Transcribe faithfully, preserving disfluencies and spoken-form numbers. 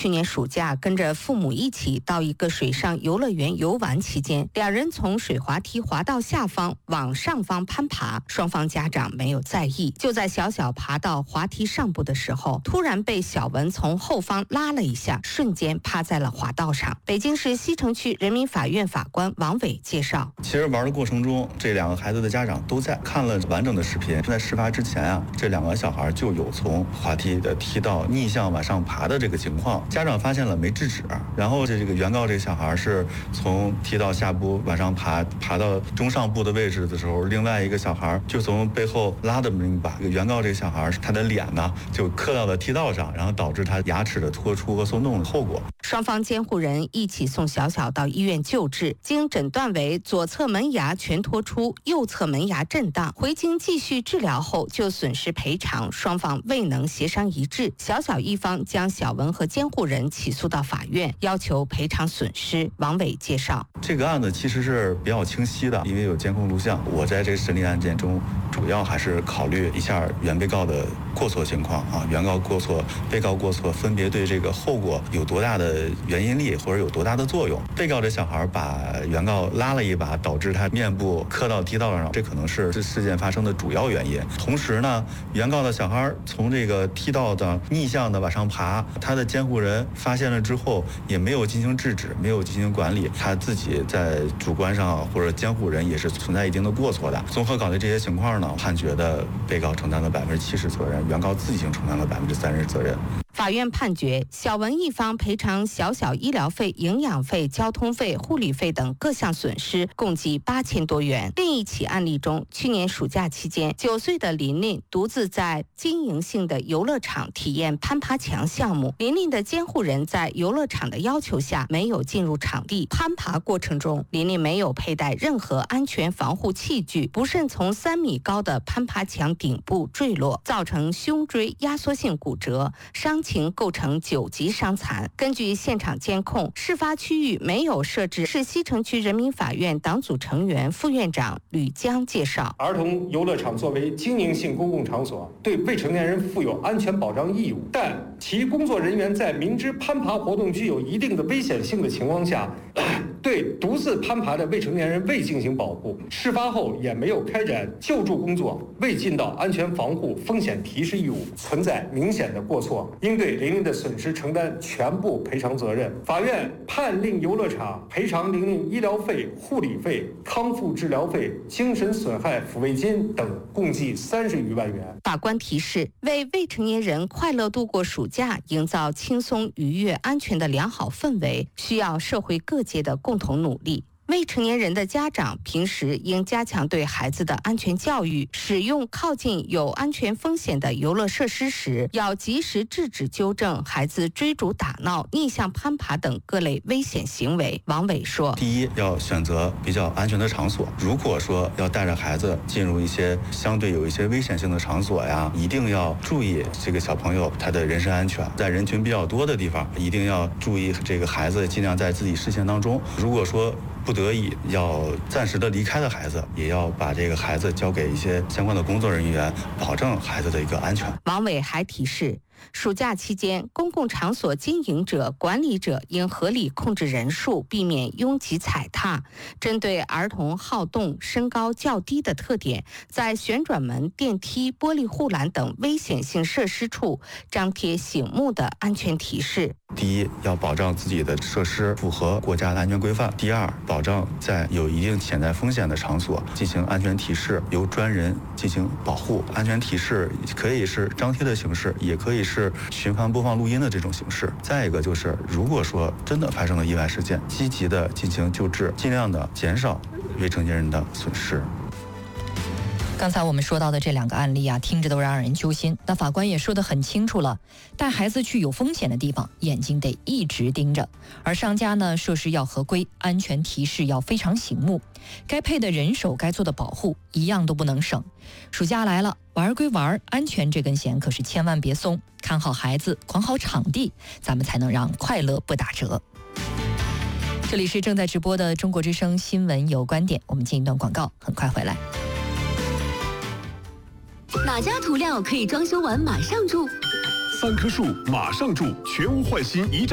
去年暑假跟着父母一起到一个水上游乐园游玩期间，两人从水滑梯滑到下方往上方攀爬，双方家长没有在意。就在小小爬到滑梯上部的时候，突然被小文从后方拉了一下，瞬间趴在了滑道上。北京市西城区人民法院法官王伟介绍， 其实玩的过程中，这两个孩子的家长都在看了完整的视频。在事发之前啊，这两个小孩就有从滑梯的梯道逆向往上爬的这个情况，家长发现了没制止，然后这这个原告这个小孩是从梯道下部往上爬，爬到中上部的位置的时候，另外一个小孩就从背后拉的那一把，原告这个小孩他的脸呢就磕到了梯道上，然后导致他牙齿的脱出和松动的后果。 双方监护人一起送小小到医院救治，经诊断为左侧门牙全脱出，右侧门牙震荡，回京继续治疗后就损失赔偿双方未能协商一致，小小一方将小文和监护人起诉到法院，要求赔偿损失。王伟介绍， 这个案子其实是比较清晰的，因为有监控录像。我在这个审理案件中，主要还是考虑一下原被告的过错情况啊，原告过错、被告过错分别对这个后果有多大的原因力或者有多大的作用。被告这小孩把原告拉了一把，导致他面部磕到梯道上，这可能是这事件发生的主要原因。同时呢，原告的小孩从这个梯道的逆向的往上爬，他的监护人发现了之后也没有进行制止，没有进行管理，他自己在主观上或者监护人也是存在一定的过错的。综合考虑这些情况呢，判决的被告承担了百分之七十责任，原告自行承担了百分之三十责任。 法院判决小文一方赔偿小小医疗费、营养费、交通费、护理费等各项损失，共计八千多元。另一起案例中，去年暑假期间，九岁的琳琳独自在经营性的游乐场体验攀爬墙项目。琳琳的监护人在游乐场的要求下没有进入场地，攀爬过程中，琳琳没有佩戴任何安全防护器具，不慎从三米高的攀爬墙顶部坠落，造成胸椎压缩性骨折，伤情构成九级伤残。根据现场监控，事发区域没有设置。市西城区人民法院党组成员、副院长吕江介绍， 儿童游乐场作为经营性公共场所，对未成年人负有安全保障义务，但其工作人员在明知攀爬活动具有一定的危险性的情况下，对独自攀爬的未成年人未进行保护，事发后也没有开展救助工作，未尽到安全防护风险提示义务，存在明显的过错，应对琳琳的损失承担全部赔偿责任。法院判令游乐场赔偿琳琳医疗费、护理费、康复治疗费、精神损害抚慰金等共计三十余万元。 法官提示，为未成年人快乐度过暑假，营造轻松、愉悦、安全的良好氛围，需要社会各界的共同努力。未成年人的家长平时应加强对孩子的安全教育，使用靠近有安全风险的游乐设施时，要及时制止纠正孩子追逐打闹、逆向攀爬等各类危险行为。王伟说， 第一，要选择比较安全的场所。如果说要带着孩子进入一些相对有一些危险性的场所呀，一定要注意这个小朋友他的人身安全。在人群比较多的地方，一定要注意这个孩子尽量在自己视线当中。如果说不得已要暂时的离开的孩子，也要把这个孩子交给一些相关的工作人员，保证孩子的一个安全。 王伟还提示，暑假期间，公共场所经营者、管理者应合理控制人数，避免拥挤踩踏。针对儿童好动、身高较低的特点，在旋转门、电梯、玻璃护栏等危险性设施处张贴醒目的安全提示。 第一，要保障自己的设施符合国家的安全规范；第二，保障在有一定潜在风险的场所进行安全提示，由专人进行保护。安全提示可以是张贴的形式，也可以是循环播放录音的这种形式。再一个就是，如果说真的发生了意外事件，积极的进行救治，尽量的减少未成年人的损失。 刚才我们说到的这两个案例啊，听着都让人揪心。那法官也说得很清楚了，带孩子去有风险的地方，眼睛得一直盯着。而商家呢，设施要合规，安全提示要非常醒目，该配的人手、该做的保护，一样都不能省。暑假来了，玩归玩，安全这根弦可是千万别松。看好孩子，管好场地，咱们才能让快乐不打折。这里是正在直播的中国之声新闻有观点，我们进一段广告，很快回来。 哪家涂料可以装修完马上住？ 三棵树马上住，全屋换新一站。